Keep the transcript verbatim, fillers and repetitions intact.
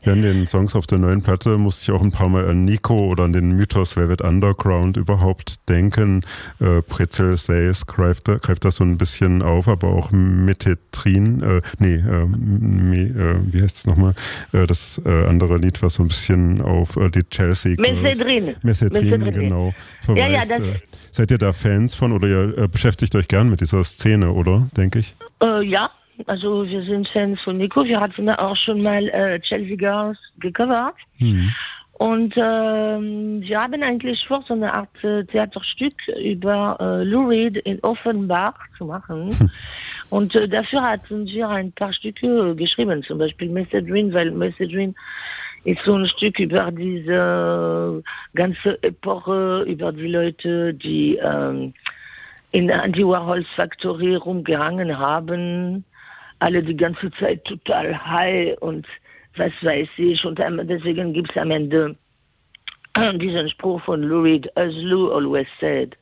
Ja, in den Songs auf der neuen Platte musste ich auch ein paar Mal an Nico oder an den Mythos Velvet Underground überhaupt denken. Äh, Pretzel Says greift, greift das so ein bisschen auf, aber auch Methetrin, äh, nee, äh, me, äh, wie heißt es nochmal? Äh, das äh, andere Lied, was so ein bisschen auf äh, die Chelsea Messedrin. Messedrin, genau, verweist. Ja, ja, das äh, seid ihr da Fans von oder ihr äh, beschäftigt euch gern mit dieser Szene, oder, denke ich? Äh, ja. Also wir sind Fans von Nico, wir hatten auch schon mal äh, Chelsea Girls gecovert mhm. und ähm, wir haben eigentlich vor, so eine Art äh, Theaterstück über äh, Lou Reed in Offenbach zu machen hm. und äh, dafür hatten wir ein paar Stücke geschrieben, zum Beispiel Messedrin, weil Messedrin ist so ein Stück über diese ganze Epoche, über die Leute, die ähm, in der Andy Warhols Factory rumgehangen haben, alle die ganze Zeit total high und was weiß ich. Und deswegen gibt es am Ende diesen Spruch von Lou Reed, as Lou always said.